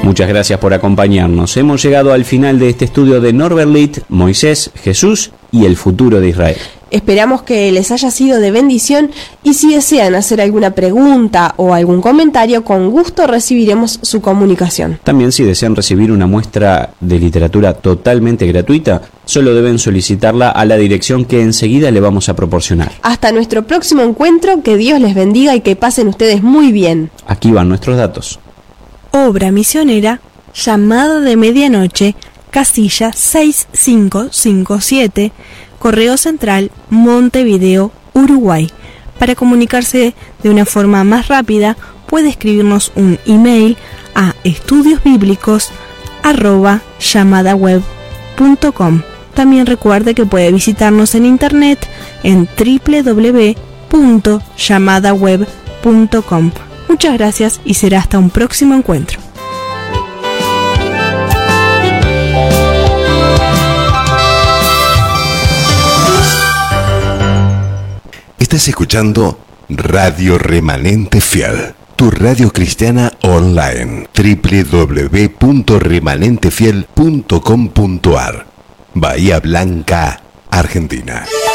Muchas gracias por acompañarnos. Hemos llegado al final de este estudio de Norbert Litt, Moisés, Jesús y el futuro de Israel. Esperamos que les haya sido de bendición y si desean hacer alguna pregunta o algún comentario, con gusto recibiremos su comunicación. También, si desean recibir una muestra de literatura totalmente gratuita, solo deben solicitarla a la dirección que enseguida le vamos a proporcionar. Hasta nuestro próximo encuentro, que Dios les bendiga y que pasen ustedes muy bien. Aquí van nuestros datos. Obra misionera, Llamada de Medianoche, casilla 6557, Correo Central, Montevideo, Uruguay. Para comunicarse de una forma más rápida, puede escribirnos un email a estudiosbiblicos@llamadaweb.com. También recuerde que puede visitarnos en internet en www.llamadaweb.com. Muchas gracias y será hasta un próximo encuentro. Estás escuchando Radio Remanente Fiel, tu radio cristiana online. www.remanentefiel.com.ar, Bahía Blanca, Argentina.